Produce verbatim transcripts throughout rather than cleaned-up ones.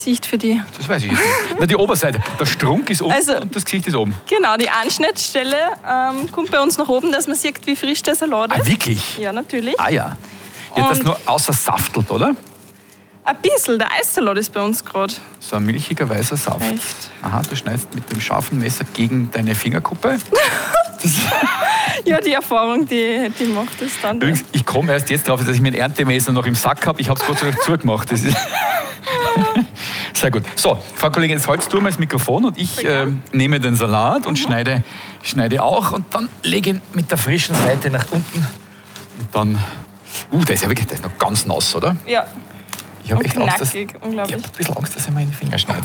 Gesicht für die. Das weiß ich jetzt nicht. Na, die Oberseite. Der Strunk ist unten Also- und das Gesicht ist oben. Genau, die Anschnittstelle ähm, kommt bei uns nach oben, dass man sieht, wie frisch der Salat Ah, ist. wirklich? Ja, natürlich. Ah ja. Ja, das Und- nur außer saftelt, oder? Ein bisschen, der Eissalat ist bei uns gerade. So ein milchiger weißer Saft. Echt? Aha, du schneidest mit dem scharfen Messer gegen deine Fingerkuppe. Das Ja, die Erfahrung, die, die macht es dann. Übrigens, ich komme erst jetzt drauf, dass ich mein Erntemesser noch im Sack habe. Ich habe es Gott sei Dank zugemacht. Das ist sehr gut. So, Frau Kollegin, jetzt holst du mal das Mikrofon und ich äh, nehme den Salat und schneide, schneide auch und dann lege ihn mit der frischen Seite nach unten. Und dann, uh, der ist ja wirklich, der ist noch ganz nass, oder? Ja, Ich habe und echt Angst, dass, knackig, ich unglaublich. habe ein bisschen Angst, dass er mir in die Finger schneidet.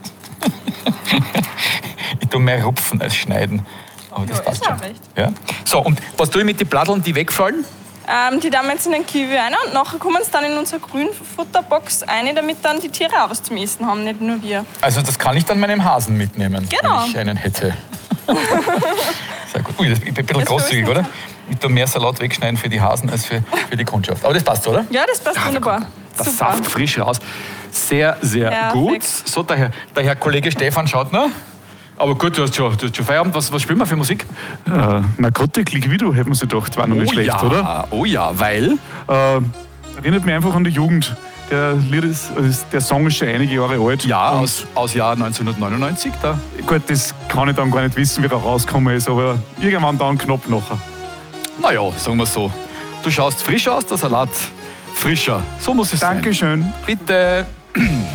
Ich tue mehr rupfen als schneiden. Aber das Ja, passt ist schon. auch recht. Ja? So, und was tue ich mit den Platteln, die wegfallen? Ähm, die tun wir jetzt in den Kiwi rein und nachher kommen sie dann in unsere Grünfutterbox rein, damit dann die Tiere auch was zum Essen haben, nicht nur wir. Also das kann ich dann meinem Hasen mitnehmen, Genau. wenn ich einen hätte. Sehr gut. Ui, das ist ein bisschen Das großzügig, ist oder? Ich tue mehr Salat wegschneiden für die Hasen als für, für die Kundschaft. Aber das passt, oder? Ja, das passt wunderbar. Der Super. Saft frisch raus. Sehr, sehr Perfekt. gut. So, der Herr, der Herr Kollege Stefan schaut noch. Aber gut, du hast schon, du hast schon Feierabend. Was, was spielen wir für Musik? Äh, Narkotik Liquido, hätten sie gedacht, war noch nicht schlecht, ja, oder? Oh ja, weil... Äh, erinnert mich einfach an die Jugend. Der, Lied ist, also der Song ist schon einige Jahre alt. Ja, Und aus, aus Jahr neunzehnhundertneunundneunzig. Da. Gut, das kann ich dann gar nicht wissen, wie der rausgekommen ist, aber irgendwann dann knapp nachher. Naja, sagen wir so. Du schaust frisch aus, der Salat frischer. So muss es sein. Dankeschön. Bitte.